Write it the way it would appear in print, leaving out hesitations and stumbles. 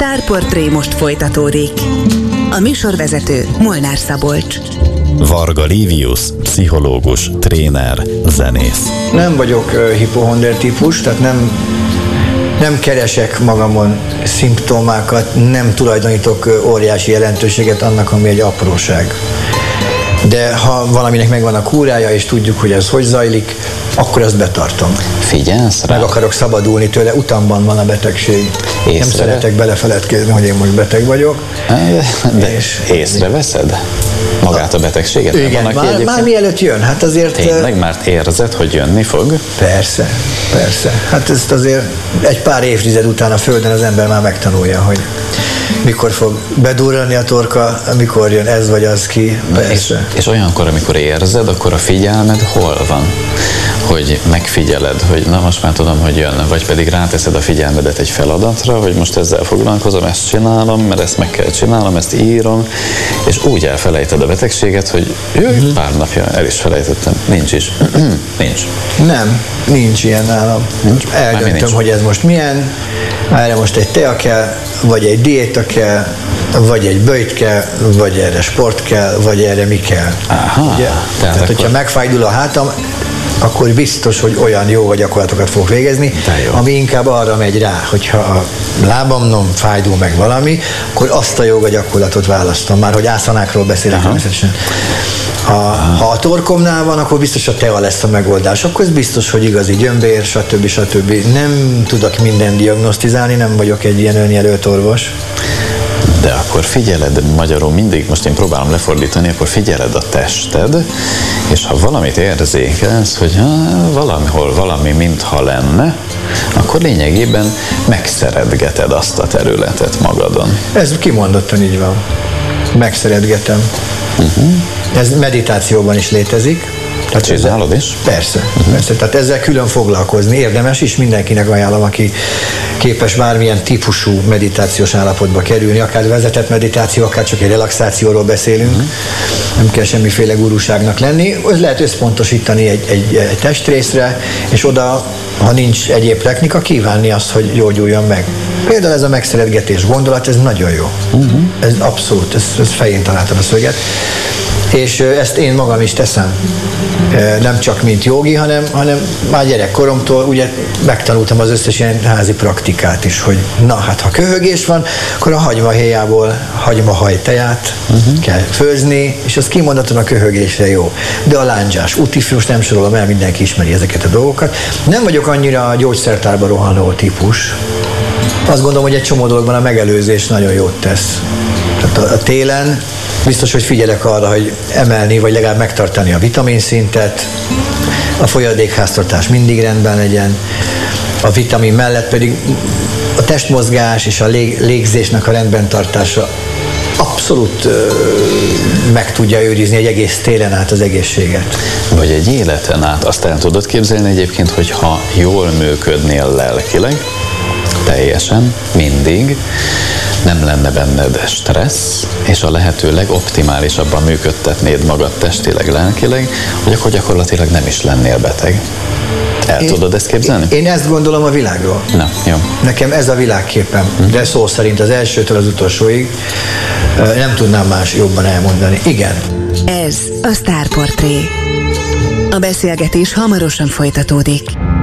Sztárportré most folytatódik. A műsorvezető Molnár Szabolcs. Varga Livius, pszichológus, tréner, zenész. Nem vagyok hipochonder típus, tehát nem keresek magamon szimptomákat, nem tulajdonítok óriási jelentőséget annak, ami egy apróság. De ha valaminek megvan a kúrája, és tudjuk, hogy ez hogy zajlik, akkor azt betartom. Figyelsz rá? Meg akarok szabadulni tőle, utamban van a betegség. Nem szeretek belefeledkezni, hogy én most beteg vagyok. De észreveszed magát a betegséget? Igen, már mielőtt jön. Hát azért... Tényleg már érzed, hogy jönni fog? Persze. Hát ezt azért egy pár évtized után a Földön az ember már megtanulja, hogy mikor fog bedurrani a torka, mikor jön ez vagy az ki, persze. És olyankor, amikor érzed, akkor a figyelmed hol van? Hogy megfigyeled, hogy na most már tudom, hogy jön, vagy pedig ráteszed a figyelmedet egy feladatra, hogy most ezzel foglalkozom, ezt csinálom, mert ezt meg kell csinálnom, ezt írom, és úgy elfelejted a betegséget, hogy pár napja el is felejtettem. Nincs is. Nincs ilyen nálam. Eldöntöm, hogy ez most milyen, erre most egy tea kell, vagy egy diéta kell, vagy egy böjt kell, vagy erre sport kell, vagy erre mi kell. Aha, ugye? Tehát hogyha megfájdul a hátam, akkor biztos, hogy olyan jó gyakorlatokat fogok végezni, ami inkább arra megy rá, hogyha a lábamnom fájdul meg valami, akkor azt a jóga gyakorlatot választom, már hogy ászanákról beszélek természetesen. Ha a torkomnál van, akkor biztos a tea lesz a megoldás, akkor ez biztos, hogy igazi gyömbér, stb. Nem tudok mindent diagnosztizálni, nem vagyok egy ilyen önjelölt orvos. De akkor figyeled, magyarul mindig, most én próbálom lefordítani, akkor figyeled a tested, és ha valamit érzékelsz, hogy valamihol valami mintha lenne, akkor lényegében megszeretgeted azt a területet magadon. Ez kimondottan így van. Megszeretgetem. Ez meditációban is létezik. Tehát csinálod is? Persze. Tehát ezzel külön foglalkozni érdemes is, mindenkinek ajánlom, aki képes bármilyen típusú meditációs állapotba kerülni, akár vezetett meditáció, akár csak egy relaxációról beszélünk, nem kell semmiféle gurúságnak lenni, lehet összpontosítani egy testrészre, és oda, ha nincs egyéb technika, kívánni azt, hogy gyógyuljon meg. Például ez a megszeretgetés gondolat, ez nagyon jó. Ez abszolút, ez fején találtam a szöget. És ezt én magam is teszem. Nem csak mint jogi, hanem már gyerekkoromtól ugye megtanultam az összes ilyen házi praktikát is, hogy na hát ha köhögés van, akkor a hagymahéjából hagymahaj teját kell főzni, és az kimondottan a köhögésre jó. De a lándzsás, útifrus nem sorolom el, mindenki ismeri ezeket a dolgokat. Nem vagyok annyira a gyógyszertárba rohanó típus. Azt gondolom, hogy egy csomó dologban a megelőzés nagyon jót tesz. Tehát a télen biztos, hogy figyelek arra, hogy emelni, vagy legalább megtartani a vitaminszintet, a folyadékháztartás mindig rendben legyen, a vitamin mellett pedig a testmozgás és a légzésnek a rendben tartása abszolút meg tudja őrizni egy egész télen át az egészséget. Vagy egy életen át. Azt el tudod képzelni egyébként, hogy ha jól működnél lelkileg, teljesen, mindig, nem lenne benned stressz, és a lehető legoptimálisabban működtetnéd magad testileg, lelkileg, hogy akkor gyakorlatilag nem is lennél beteg. Tudod ezt képzelni? Én ezt gondolom a világról. Na, jó. Nekem ez a világképem, de szó szerint az elsőtől az utolsóig nem tudnám más jobban elmondani. Igen. Ez a Sztárportré. A beszélgetés hamarosan folytatódik.